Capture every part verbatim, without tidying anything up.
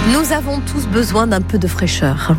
Nous avons tous besoin d'un peu de fraîcheur.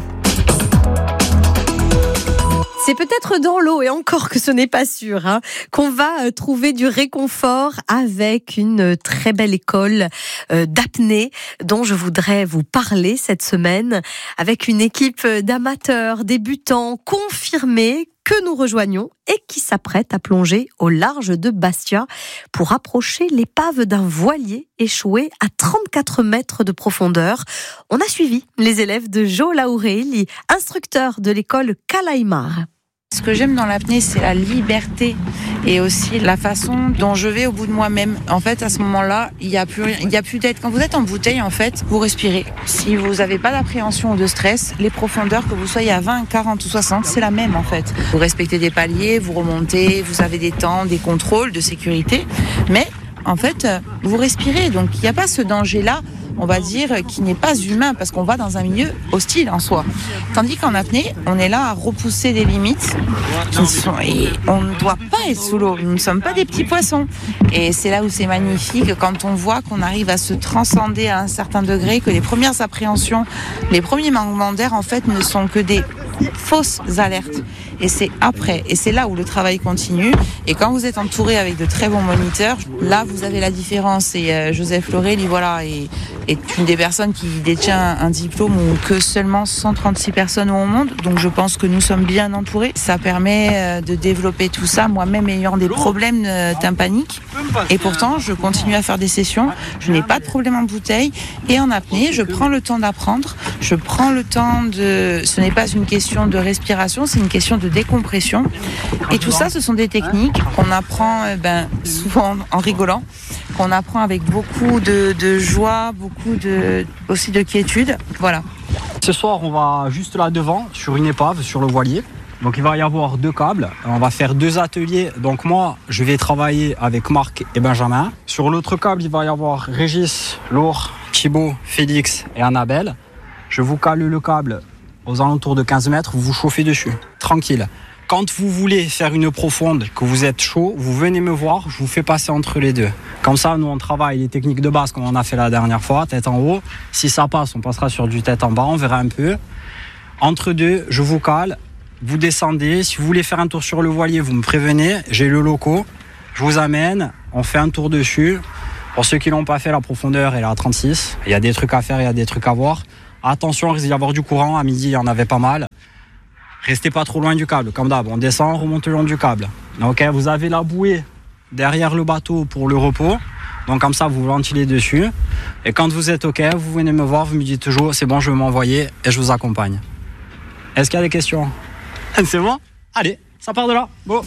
C'est peut-être dans l'eau, et encore que ce n'est pas sûr, hein, qu'on va trouver du réconfort avec une très belle école euh, d'apnée dont je voudrais vous parler cette semaine, avec une équipe d'amateurs, débutants, confirmés, que nous rejoignons et qui s'apprête à plonger au large de Bastia pour approcher l'épave d'un voilier échoué à trente-quatre mètres de profondeur. On a suivi les élèves de Joe Laurelli, instructeur de l'école Calaimar. Ce que j'aime dans l'apnée, c'est la liberté et aussi la façon dont je vais au bout de moi-même. En fait, à ce moment-là, il n'y a plus rien, il n'y a plus d'être. Quand vous êtes en bouteille, en fait, vous respirez. Si vous n'avez pas d'appréhension ou de stress, les profondeurs, que vous soyez à vingt, quarante ou soixante, c'est la même, en fait. Vous respectez des paliers, vous remontez, vous avez des temps, des contrôles de sécurité. Mais, en fait, vous respirez. Donc, il n'y a pas ce danger-là, on va dire, qui n'est pas humain, parce qu'on va dans un milieu hostile en soi. Tandis qu'en apnée, on est là à repousser des limites qui sont, et on ne doit pas être sous l'eau. Nous ne sommes pas des petits poissons. Et c'est là où c'est magnifique, quand on voit qu'on arrive à se transcender à un certain degré, que les premières appréhensions, les premiers manquements d'air, en fait, ne sont que des fausses alertes. Et c'est après, et c'est là où le travail continue. Et quand vous êtes entouré avec de très bons moniteurs, là vous avez la différence. Et euh, Joseph Laurelli, voilà, est, est une des personnes qui détient un diplôme où que seulement cent trente-six personnes ont au monde. Donc je pense que nous sommes bien entourés. Ça permet euh, de développer tout ça, moi-même ayant des problèmes euh, tympaniques. Et pourtant, je continue à faire des sessions. Je n'ai pas de problème en bouteille. Et en apnée, je prends le temps d'apprendre. Je prends le temps de... Ce n'est pas une question de respiration, c'est une question de décompression. Et tout ça, ce sont des techniques qu'on apprend euh, ben, souvent en rigolant, qu'on apprend avec beaucoup de, de joie, beaucoup de, aussi de quiétude. Voilà. Ce soir, on va juste là devant, sur une épave, sur le voilier. Donc il va y avoir deux câbles, on va faire deux ateliers. Donc moi, je vais travailler avec Marc et Benjamin. Sur l'autre câble, il va y avoir Régis, Laure, Thibaut, Félix et Annabelle. Je vous cale le câble aux alentours de quinze mètres, vous vous chauffez dessus, tranquille. Quand vous voulez faire une profonde, que vous êtes chaud, vous venez me voir, je vous fais passer entre les deux. Comme ça, nous, on travaille les techniques de base comme on a fait la dernière fois, tête en haut. Si ça passe, on passera sur du tête en bas, on verra un peu. Entre deux, je vous cale, vous descendez. Si vous voulez faire un tour sur le voilier, vous me prévenez, j'ai le loco, je vous amène, on fait un tour dessus. Pour ceux qui l'ont pas fait, la profondeur elle est à trente-six. Il y a des trucs à faire, il y a des trucs à voir. Attention, il risque d'y avoir du courant, à midi il y en avait pas mal. Restez pas trop loin du câble, comme d'hab, on descend, on remonte le long du câble. Ok, vous avez la bouée derrière le bateau pour le repos, donc comme ça vous ventilez dessus. Et quand vous êtes ok, vous venez me voir, vous me dites toujours c'est bon, je vais m'envoyer et je vous accompagne. Est-ce qu'il y a des questions? C'est bon? Allez, ça part de là, bon.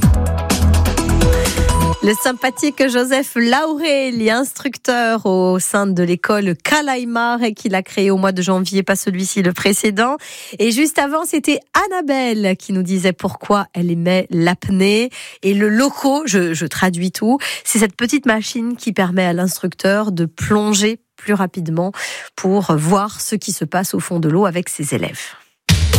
Le sympathique Joseph Laurelli, instructeur au sein de l'école Calaimar et qu'il a créé au mois de janvier, pas celui-ci, le précédent. Et juste avant, c'était Annabelle qui nous disait pourquoi elle aimait l'apnée. Et le loco, je, je traduis tout, c'est cette petite machine qui permet à l'instructeur de plonger plus rapidement pour voir ce qui se passe au fond de l'eau avec ses élèves.